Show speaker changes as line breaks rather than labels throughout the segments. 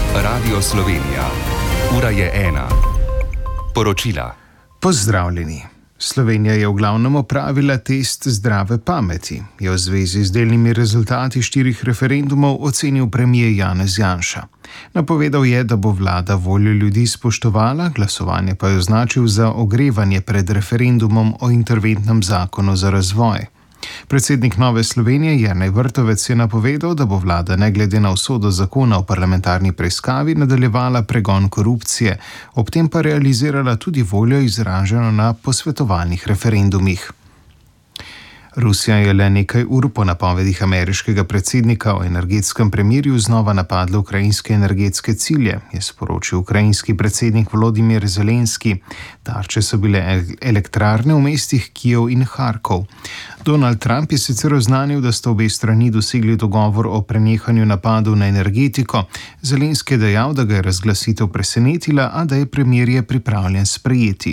Radio Slovenija. Ura je 1. Poročila.
Pozdravljeni. Slovenija je v glavnem opravila test zdrave pameti, je v zvezi z delnimi rezultati 4 referendumov ocenil premier Janez Janša. Napovedal je, da bo vlada voljo ljudi spoštovala, glasovanje pa je označil za ogrevanje pred referendumom o interventnem zakonu za razvoj. Predsednik Nove Slovenije Jernej Vrtovec je napovedal, da bo vlada ne glede na usodo zakona o parlamentarni preiskavi nadaljevala pregon korupcije, ob tem pa realizirala tudi voljo izraženo na posvetovalnih referendumih. Rusija je le nekaj ur po napovedih ameriškega predsednika o energetskem premirju znova napadla ukrajinske energetske cilje, je sporočil ukrajinski predsednik Volodimir Zelenski. Tarče so bile elektrarne v mestih Kijev in Harkov. Donald Trump je sicer oznanil, da sta obe strani dosegli dogovor o prenehanju napadov na energetiko. Zelenski je dejal, da ga je razglasitev presenetila, a da je premirje pripravljen sprejeti.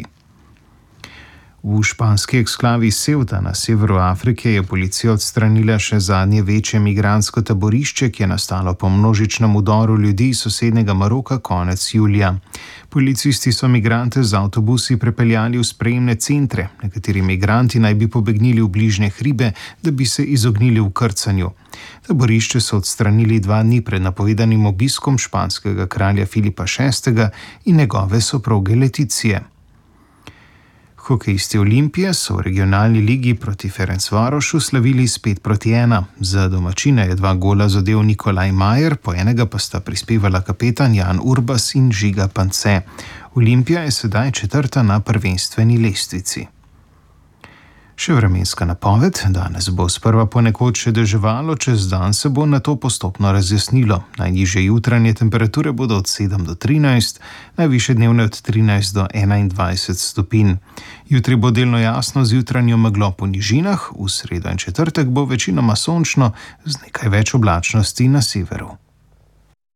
V španski eksklavi Ceuta na severu Afrike je policija odstranila še zadnje večje migrantsko taborišče, ki je nastalo po množičnem vdoru ljudi iz sosednjega Maroka konec julija. Policisti so migrante z avtobusi prepeljali v sprejemne centre. Nekateri migranti naj bi pobegnili v bližnje hribe, da bi se izognili vkrcanju. Taborišče so odstranili 2 dni pred napovedanim obiskom španskega kralja Filipa VI. In njegove soproge Leticije. Hokejisti Olimpije so v regionalni ligi proti Ferencvarošu slavili s 5-1. Za domačine je 2 gola zadel Nikolaj Majer, po enega pa sta prispevala kapetan Jan Urbas in Žiga Pance. Olimpija je sedaj 4. na prvenstveni lestvici. Še vremenska napoved. Danes bo sprva ponekod še deževalo, čez dan se bo nato postopno razjasnilo. Najnižje jutranje temperature bodo od 7 do 13, najvišje dnevne od 13 do 21 stopinj. Jutri bo delno jasno z jutranjo meglo po nižinah, v sredo in četrtek bo večinoma sončno z nekaj več oblačnosti na severu.